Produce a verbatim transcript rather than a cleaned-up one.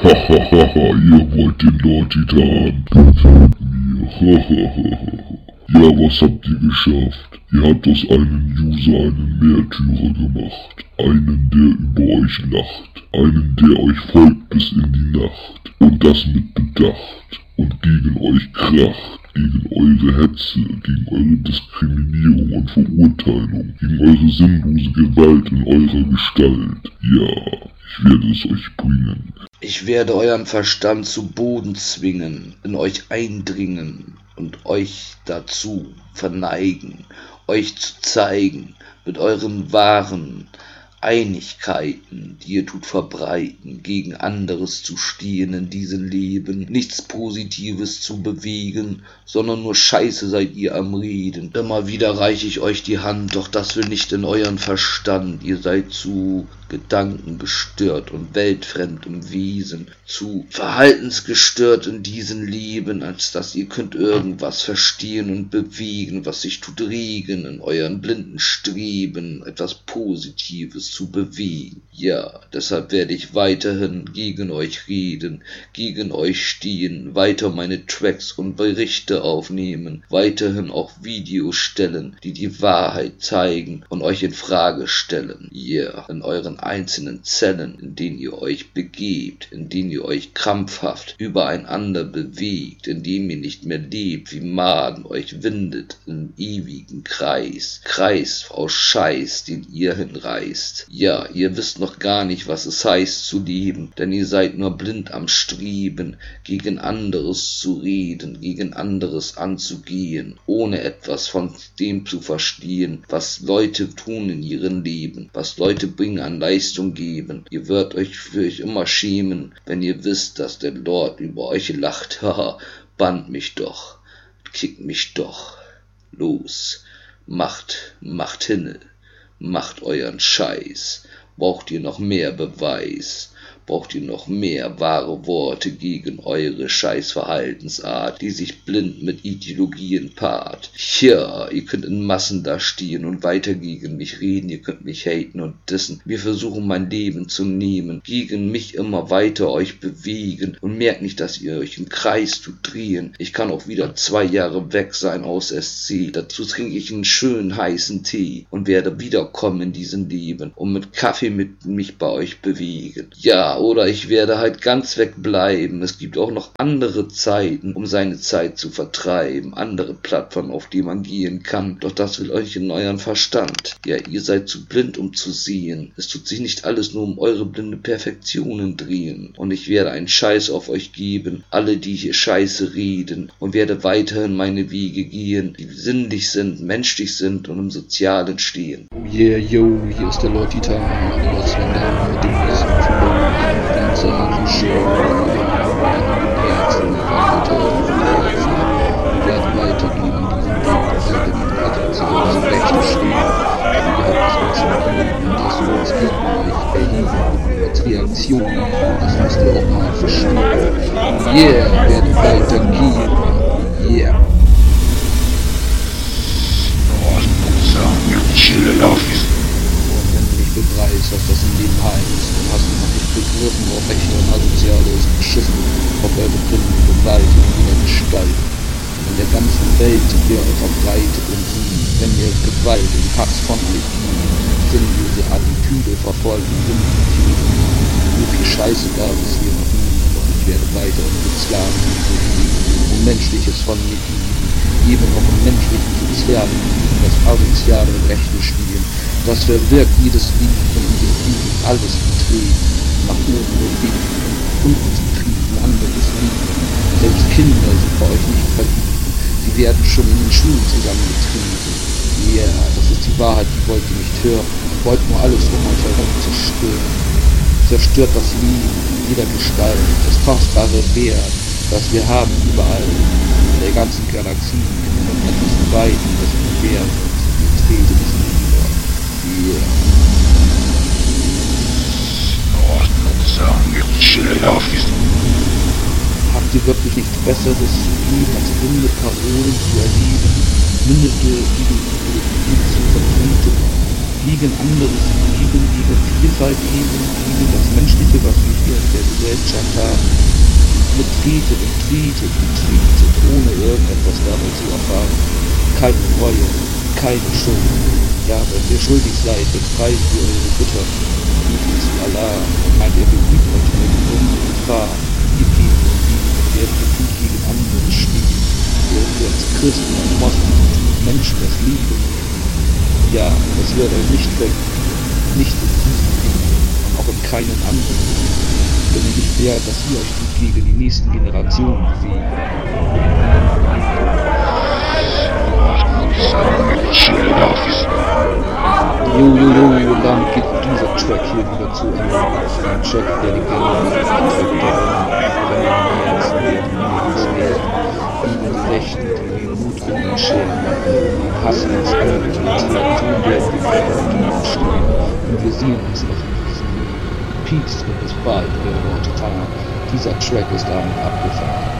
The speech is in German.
Hahaha, ihr wollt den Lord Titan. Gefällt mir. Hahaha. Ja, was habt ihr geschafft? Ihr habt aus einem User einen Märtyrer gemacht. Einen, der über euch lacht. Einen, der euch folgt bis in die Nacht. Und das mit Bedacht. Und gegen euch kracht. Gegen eure Hetze, gegen eure Diskriminierung und Verurteilung, gegen eure sinnlose Gewalt in eurer Gestalt. Ja, ich werde es euch bringen. Ich werde euren Verstand zu Boden zwingen, in euch eindringen und euch dazu verneigen, euch zu zeigen, mit euren wahren Einigkeiten, die ihr tut verbreiten, gegen anderes zu stehen in diesem Leben, nichts Positives zu bewegen, sondern nur Scheiße seid ihr am Reden. Immer wieder reiche ich euch die Hand, doch das will nicht in euren Verstand, ihr seid zu gedankengestört und weltfremd im Wesen, zu verhaltensgestört in diesem Leben, als dass ihr könnt irgendwas verstehen und bewegen, was sich tut regen in euren blinden Streben, etwas Positives zu bewegen. Ja, deshalb werde ich weiterhin gegen euch reden, gegen euch stehen, weiter meine Tracks und Berichte aufnehmen, weiterhin auch Videos stellen, die die Wahrheit zeigen und euch in Frage stellen. Ja, in euren einzelnen Zellen, in denen ihr euch begebt, in denen ihr euch krampfhaft übereinander bewegt, in dem ihr nicht mehr lebt, wie Maden euch windet im ewigen Kreis, Kreis aus Scheiß, den ihr hinreißt. Ja, ihr wisst noch gar nicht, was es heißt zu leben, denn ihr seid nur blind am Streben, gegen anderes zu reden, gegen anderes anzugehen, ohne etwas von dem zu verstehen, was Leute tun in ihrem Leben, was Leute bringen an Leistung geben. Ihr werdet euch für euch immer schämen, wenn ihr wisst, dass der Lord über euch lacht. Haha, bannt mich doch, kickt mich doch. Los, macht, macht hinne, macht euren Scheiß. Braucht ihr noch mehr Beweis? Braucht ihr noch mehr wahre Worte gegen eure Scheißverhaltensart, die sich blind mit Ideologien paart? Ja, ihr könnt in Massen da stehen und weiter gegen mich reden, ihr könnt mich haten und dissen, wir versuchen mein Leben zu nehmen, gegen mich immer weiter euch bewegen und merkt nicht, dass ihr euch im Kreis tut drehen. Ich kann auch wieder zwei Jahre weg sein aus S C, dazu trinke ich einen schönen heißen Tee und werde wiederkommen in diesem Leben und mit Kaffee mit mich bei euch bewegen. Ja, oder ich werde halt ganz wegbleiben. Es gibt auch noch andere Zeiten, um seine Zeit zu vertreiben. Andere Plattformen, auf die man gehen kann. Doch das will euch in euren Verstand. Ja, ihr seid zu blind, um zu sehen. Es tut sich nicht alles nur um eure blinde Perfektionen drehen. Und ich werde einen Scheiß auf euch geben. Alle, die hier Scheiße reden. Und werde weiterhin meine Wege gehen, die sinnlich sind, menschlich sind und im Sozialen stehen. Yeah, yo, hier ist der Lord Titan. Das war der mit dem riesigen Flow. Ganze Show. Herzen, weiter, Herzen. Wir werden weitergehen in diesem Weg, weiter die Attraktion Rechte stehen. Wir haben es uns gegeben, das Wort gegen euch erheben. Als Reaktion, das müsst ihr auch mal verstehen. Yeah, wir werden weitergehen. Yeah. Beweis, was das im Leben heißt, dann hast du noch nicht begriffen, ob rechte und asoziale ist beschissen, auf eure blinden Gewalt in jeder Gestalt. Und in der ganzen Welt sind wir verbreitet und nie, wenn ihr Gewalt und Hass von euch gibt, sinnlose Attitüde verfolgen, Windentüden. So viel Scheiße gab es hier noch nie, doch ich werde weiter mit Sklaven und Menschliches von mir geben, eben auch im menschlichen Sozialen, das asoziale Rechte stehen. Das verwirkt jedes Lied von diesem Frieden, alles betreten, nach oben und hinten, unten zufrieden, anderes Lied. Selbst Kinder sind bei euch nicht verliebt, sie werden schon in den Schulen zusammengetrieben. Ja, yeah, das ist die Wahrheit, die wollt ihr nicht hören, wollt nur alles um euch herum zerstören. Zerstört das Leben in jeder Gestalt, das kostbare Wert, das wir haben überall, in der ganzen Galaxie, und etwas weit, das wir werden, trete es nieder. Yeah. Habt ihr wirklich nichts Besseres zu tun, als runde Parolen zu erheben, mündete Ideologien zu vertreten, gegen anderes Leben, gegen Vielfalt eben, gegen das Menschliche, was wir hier in der Gesellschaft haben, mit tweetet und tweetet und tweetet, ohne irgendetwas dabei zu erfahren. Keine Reue, keine Schuld. Ja, wenn ihr schuldig seid, befreit ihr eure Götter. Bietet zu Allah, meint ihr beübt euch mit dunklen Gefahr. Ihr liebt und liebt, während ihr tut gegen andere Schmieden, während ihr als Christen und Moslems Menschen das lieben. Ja, das wird euch nicht weg, nicht in diesem Leben und auch in keinem anderen. Wenn ihr nicht wert, dass ihr euch tut gegen die nächsten Generationen bewegen. Jo, jo, jo, und dann geht dieser Track hier wieder zu Ende. Ein Track, der die Gänge mit dem Track der wenn ihr am Herzen werden, niemals mehr. Liebe die Rechten, die den Mut in den Scheren machen, die hassen uns alle, die tun werden die Verantwortung stehen. Und wir sehen uns noch in diesem Leben. Peace und bis bald, eure Worte Tanner. Dieser Track ist damit abgefahren.